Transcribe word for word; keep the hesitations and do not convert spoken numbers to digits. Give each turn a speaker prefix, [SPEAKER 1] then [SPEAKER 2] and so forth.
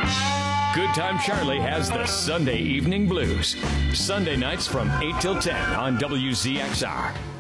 [SPEAKER 1] Good Time Charlie has the Sunday Evening Blues. Sunday nights from eight till ten on W Z X R.